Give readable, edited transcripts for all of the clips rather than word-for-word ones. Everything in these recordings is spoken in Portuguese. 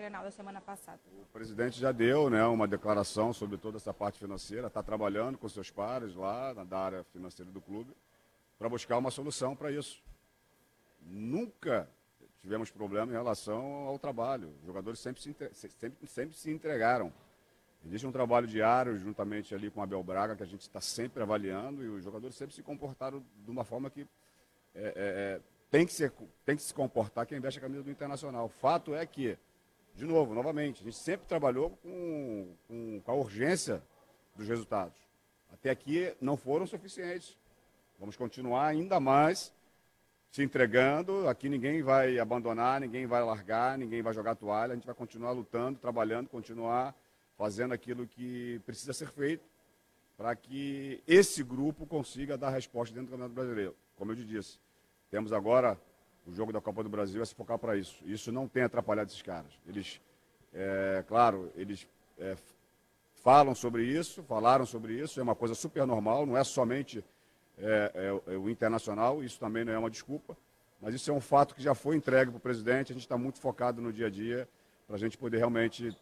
Grenal da semana passada? O presidente já deu, né, uma declaração sobre toda essa parte financeira, está trabalhando com seus pares lá da área financeira do clube para buscar uma solução para isso. Nunca tivemos problema em relação ao trabalho. Os jogadores sempre se entregaram. Existe um trabalho diário, juntamente ali com a Abel Braga, que a gente está sempre avaliando, e os jogadores sempre se comportaram de uma forma que tem que se comportar quem veste a camisa do Internacional. O fato é que, de novo, novamente, a gente sempre trabalhou com a urgência dos resultados. Até aqui não foram suficientes. Vamos continuar ainda mais se entregando. Aqui ninguém vai abandonar, ninguém vai largar, ninguém vai jogar toalha. A gente vai continuar lutando, trabalhando, continuar fazendo aquilo que precisa ser feito para que esse grupo consiga dar resposta dentro do Campeonato Brasileiro. Como eu te disse, temos agora o jogo da Copa do Brasil a se focar para isso. Isso não tem atrapalhado esses caras. Eles, claro, eles falaram sobre isso, é uma coisa super normal, não é somente o Internacional, isso também não é uma desculpa, mas isso é um fato que já foi entregue para o presidente, a gente está muito focado no dia a dia para a gente poder realmente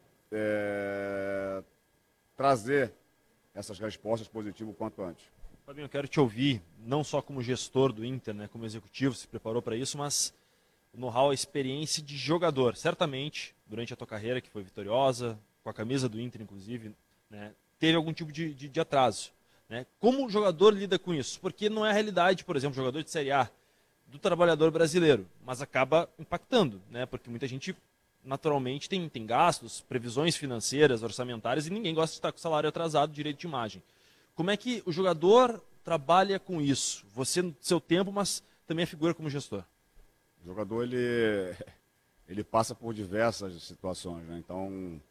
trazer essas respostas positivas o quanto antes. Fabinho, eu quero te ouvir, não só como gestor do Inter, né, como executivo, se preparou para isso, mas o know-how, a experiência de jogador. Certamente, durante a tua carreira, que foi vitoriosa, com a camisa do Inter, inclusive, né, teve algum tipo de atraso. Né? Como o jogador lida com isso? Porque não é a realidade, por exemplo, jogador de Série A, do trabalhador brasileiro, mas acaba impactando, né? Porque muita gente naturalmente tem gastos, previsões financeiras, orçamentárias, e ninguém gosta de estar com salário atrasado, direito de imagem. Como é que o jogador trabalha com isso? Você no seu tempo, mas também é figura como gestor. O jogador, ele passa por diversas situações, né? Então,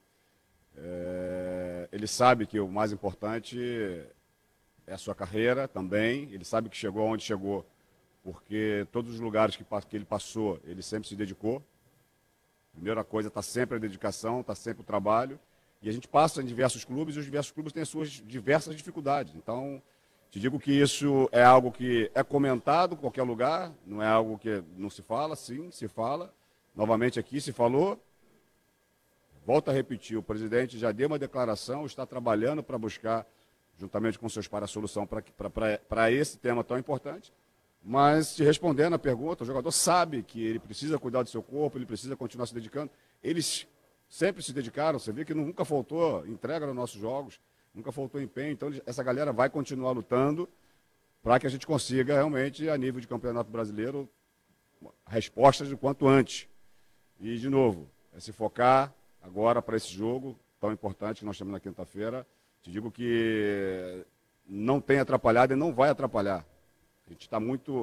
ele sabe que o mais importante é a sua carreira também, ele sabe que chegou onde chegou, porque todos os lugares que ele passou, ele sempre se dedicou. Primeira coisa, está sempre a dedicação, está sempre o trabalho. E a gente passa em diversos clubes e os diversos clubes têm as suas diversas dificuldades. Então, te digo que isso é algo que é comentado em qualquer lugar, não é algo que não se fala, sim, se fala. Novamente aqui se falou. Volto a repetir, o presidente já deu uma declaração, está trabalhando para buscar, juntamente com seus pares, a solução para esse tema tão importante. Mas, te respondendo a pergunta, o jogador sabe que ele precisa cuidar do seu corpo, ele precisa continuar se dedicando. Eles sempre se dedicaram, você vê que nunca faltou entrega nos nossos jogos, nunca faltou empenho. Então, essa galera vai continuar lutando para que a gente consiga realmente, a nível de Campeonato Brasileiro, respostas do quanto antes. E, de novo, se focar agora para esse jogo tão importante que nós temos na quinta-feira. Te digo que não tem atrapalhado e não vai atrapalhar. A gente está muito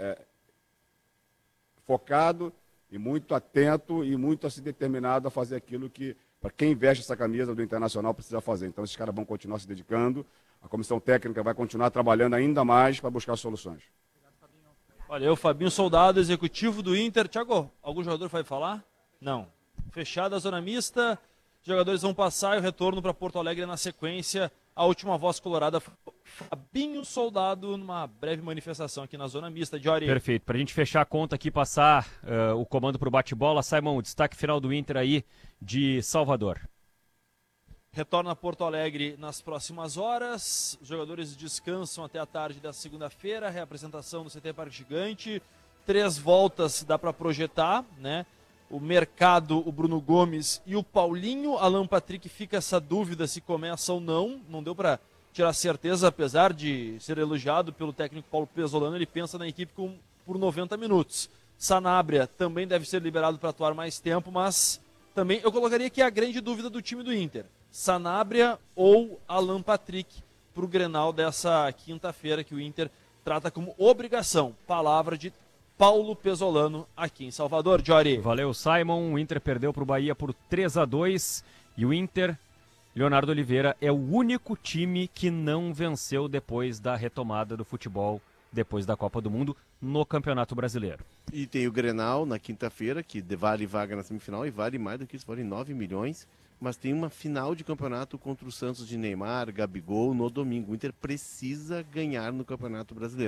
focado e muito atento e muito assim, determinado a fazer aquilo que, para quem veste essa camisa do Internacional, precisa fazer. Então, esses caras vão continuar se dedicando, a comissão técnica vai continuar trabalhando ainda mais para buscar soluções. Valeu, Fabinho Soldado, executivo do Inter. Thiago, algum jogador vai falar? Não. Fechada a zona mista, os jogadores vão passar e o retorno para Porto Alegre na sequência. A última voz colorada foi Fabinho Soldado, numa breve manifestação aqui na zona mista de Ori. Perfeito. Para a gente fechar a conta aqui, passar o comando para o bate-bola, Simon, o destaque final do Inter aí de Salvador. Retorna a Porto Alegre nas próximas horas. Os jogadores descansam até a tarde da segunda-feira. Reapresentação no CT Parque Gigante. 3 voltas dá para projetar, né? O Mercado, o Bruno Gomes e o Paulinho. Alan Patrick fica essa dúvida se começa ou não. Não deu para tirar certeza, apesar de ser elogiado pelo técnico Paulo Pesolano. Ele pensa na equipe por 90 minutos. Sanabria também deve ser liberado para atuar mais tempo, mas também eu colocaria aqui a grande dúvida do time do Inter. Sanabria ou Alan Patrick para o Grenal dessa quinta-feira, que o Inter trata como obrigação. Palavra de Paulo Pesolano aqui em Salvador, Jory. Valeu, Simon. O Inter perdeu para o Bahia por 3-2 e o Inter, Leonardo Oliveira, é o único time que não venceu depois da retomada do futebol, depois da Copa do Mundo, no Campeonato Brasileiro. E tem o Grenal na quinta-feira, que vale vaga na semifinal e vale mais do que isso, vale 9 milhões. Mas tem uma final de campeonato contra o Santos de Neymar, Gabigol, no domingo. O Inter precisa ganhar no Campeonato Brasileiro.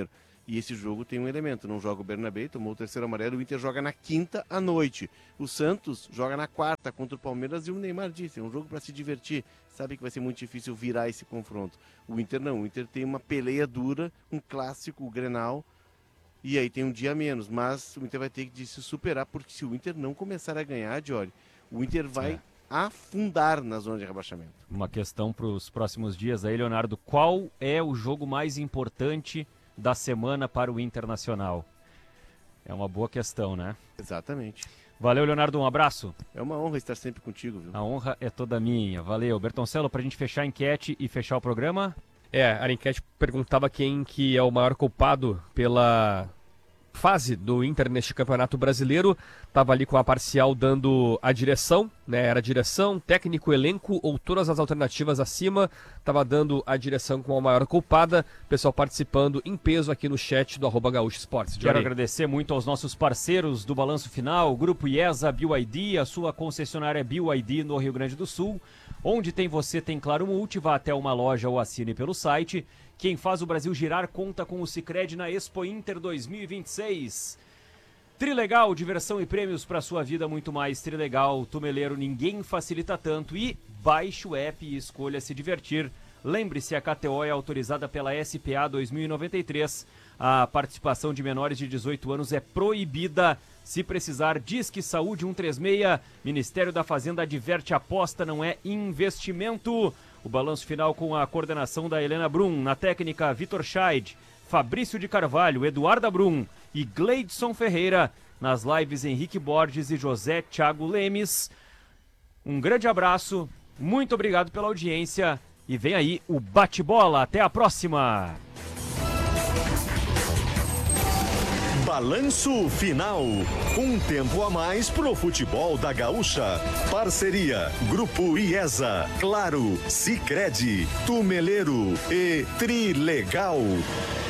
E esse jogo tem um elemento, não joga o Bernabé, tomou o terceiro amarelo, o Inter joga na quinta à noite. O Santos joga na quarta contra o Palmeiras e o Neymar disse, é um jogo para se divertir. Sabe que vai ser muito difícil virar esse confronto. O Inter não, o Inter tem uma peleia dura, um clássico, o Grenal, e aí tem um dia a menos. Mas o Inter vai ter que se superar, porque se o Inter não começar a ganhar, Diori, o Inter vai afundar na zona de rebaixamento. Uma questão para os próximos dias aí, Leonardo. Qual é o jogo mais importante da semana para o Internacional? É uma boa questão, né? Exatamente. Valeu, Leonardo, um abraço. É uma honra estar sempre contigo, viu? A honra é toda minha. Valeu. Bertoncello, para a gente fechar a enquete e fechar o programa. A enquete perguntava quem que é o maior culpado pela fase do Inter neste Campeonato Brasileiro. Estava ali com a parcial dando a direção, né? Era direção, técnico, elenco ou todas as alternativas acima. Estava dando a direção com a maior culpada. Pessoal participando em peso aqui no chat do @GaúchoSports. Quero agradecer muito aos nossos parceiros do Balanço Final, o Grupo IESA, BYD, a sua concessionária BYD no Rio Grande do Sul. Onde tem você, tem Claro Multi, vá até uma loja ou assine pelo site. Quem faz o Brasil girar conta com o Sicredi na Expo Inter 2026. Trilegal, diversão e prêmios para sua vida muito mais. Trilegal, Tumeleiro, ninguém facilita tanto. E baixe o app e escolha se divertir. Lembre-se, a KTO é autorizada pela SPA 2093. A participação de menores de 18 anos é proibida. Se precisar, Disque Saúde 136. Ministério da Fazenda adverte: aposta não é investimento. O balanço final com a coordenação da Helena Brum, na técnica Vitor Scheid, Fabrício de Carvalho, Eduarda Brum e Gleidson Ferreira, nas lives Henrique Borges e José Thiago Lemes. Um grande abraço, muito obrigado pela audiência e vem aí o bate-bola. Até a próxima! Balanço Final. Um tempo a mais pro futebol da Gaúcha. Parceria Grupo IESA, Claro, Sicredi, Tumeleiro e Trilegal.